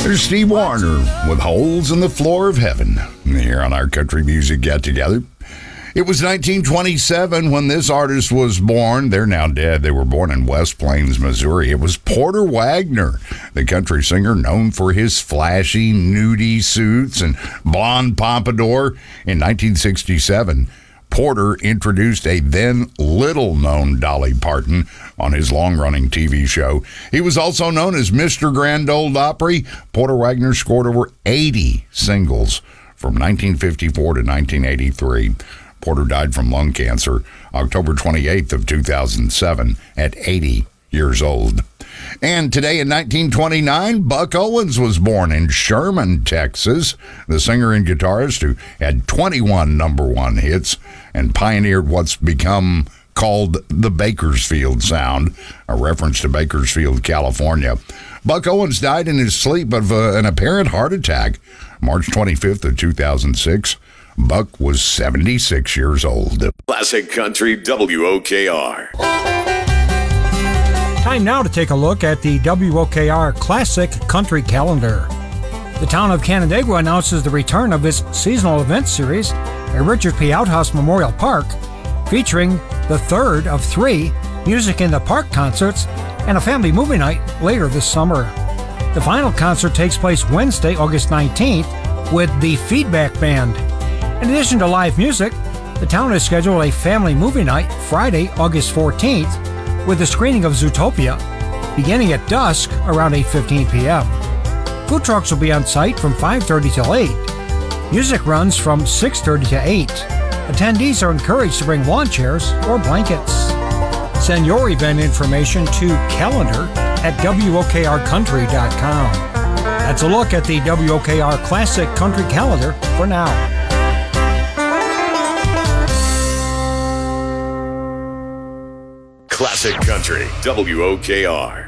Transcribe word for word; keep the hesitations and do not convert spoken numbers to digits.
There's Steve Wariner with Holes in the Floor of Heaven here on our Country Music Get Together. It was nineteen twenty-seven when this artist was born. They're now dead. They were born in West Plains, Missouri. It was Porter Wagoner, the country singer known for his flashy, nudie suits and blonde pompadour. In nineteen sixty-seven, Porter introduced a then little-known Dolly Parton on his long-running T V show. He was also known as Mister Grand Ole Opry. Porter Wagoner scored over eighty singles from nineteen fifty-four to nineteen eighty-three. Porter died from lung cancer October twenty-eighth of two thousand seven at eighty years old. And today in nineteen twenty-nine, Buck Owens was born in Sherman, Texas. The singer and guitarist who had twenty-one number one hits and pioneered what's become called the Bakersfield sound, a reference to Bakersfield, California. Buck Owens died in his sleep of uh, an apparent heart attack March twenty-fifth of two thousand six. Buck was seventy-six years old. Classic Country W O K R. Time now to take a look at the W O K R Classic Country Calendar. The town of Canandaigua announces the return of its seasonal event series at Richard P. Outhouse Memorial Park, featuring the third of three Music in the Park concerts and a family movie night later this summer. The final concert takes place Wednesday, August nineteenth, with the Feedback Band. In addition to live music, the town has scheduled a family movie night Friday, August fourteenth, with a screening of Zootopia, beginning at dusk around eight fifteen p.m. Food trucks will be on site from five thirty till eight. Music runs from six thirty to eight. Attendees are encouraged to bring lawn chairs or blankets. Send your event information to calendar at W O K R country dot com. That's a look at the W O K R Classic Country Calendar for now. Classic Country W O K R.